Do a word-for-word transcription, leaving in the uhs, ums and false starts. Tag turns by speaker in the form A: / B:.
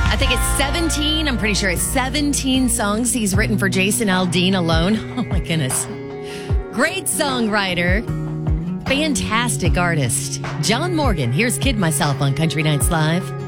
A: I think it's seventeen. I'm pretty sure it's seventeen songs he's written for Jason Aldean alone. Oh, my goodness. Great songwriter. Fantastic artist. John Morgan. Here's Kid Myself on Country Nights Live.